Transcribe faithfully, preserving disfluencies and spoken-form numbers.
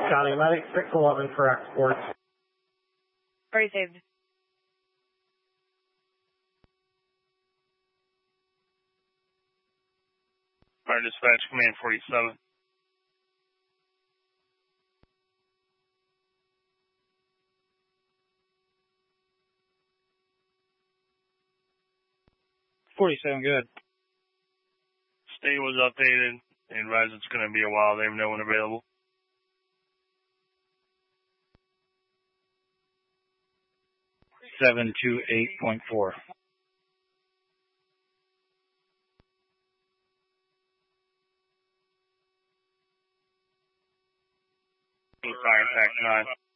County Medic six eleven for exports. Already saved. Fire dispatch, command forty-seven. forty-seven, good. State was updated. They advise it's going to be a while. They have no one available. seven two eight point four. Fire impact nine.